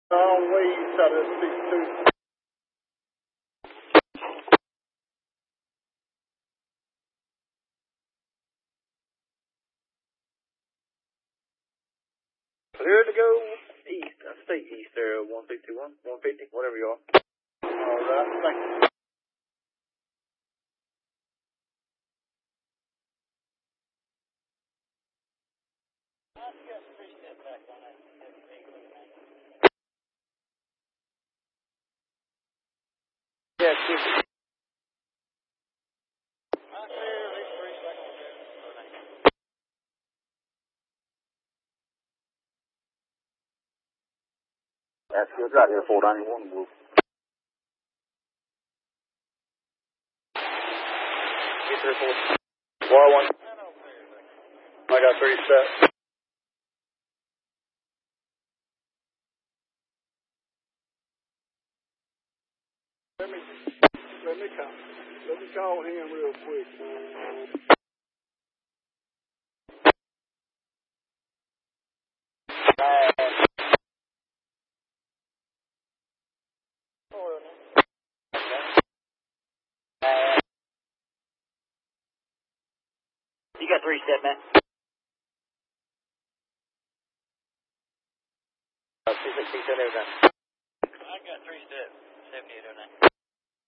West out of 62. Clear to go east. Stay east there, 161, 150, whatever you are. All right, thank you. Yeah, that's good. Right here, 491 Wolf. Get the report. Y1. I got 3 sets. Let me call him real quick. You got 3 step, man. 267 everything. I got 3 step, 7809.